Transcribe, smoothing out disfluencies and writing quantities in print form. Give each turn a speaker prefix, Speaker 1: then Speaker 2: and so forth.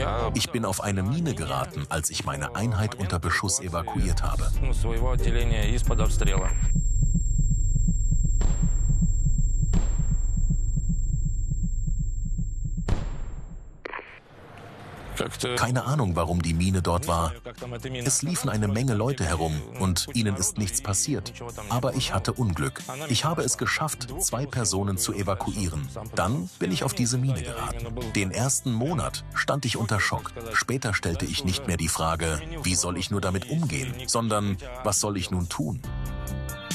Speaker 1: Ich bin auf eine Mine geraten, als ich meine Einheit unter Beschuss evakuiert habe. Keine Ahnung, warum die Mine dort war. Es liefen eine Menge Leute herum und ihnen ist nichts passiert. Aber ich hatte Unglück. Ich habe es geschafft, 2 Personen zu evakuieren. Dann bin ich auf diese Mine geraten. Den ersten Monat stand ich unter Schock. Später stellte ich nicht mehr die Frage, wie soll ich nur damit umgehen, sondern was soll ich nun tun?